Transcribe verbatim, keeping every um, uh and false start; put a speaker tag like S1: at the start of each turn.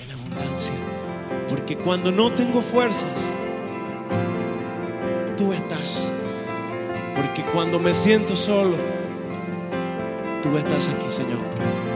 S1: en abundancia. Porque cuando no tengo fuerzas, tú estás. Porque cuando me siento solo, tú estás aquí, Señor.